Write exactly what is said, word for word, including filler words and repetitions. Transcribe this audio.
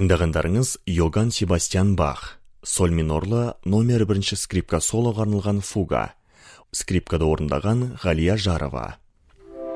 Тыңдағандарыңыз Йоган Себастьян Бах, соль минорлы номер бірінші скрипка солоға арналған фуга. Скрипкада орындаған Ғалия Жарова.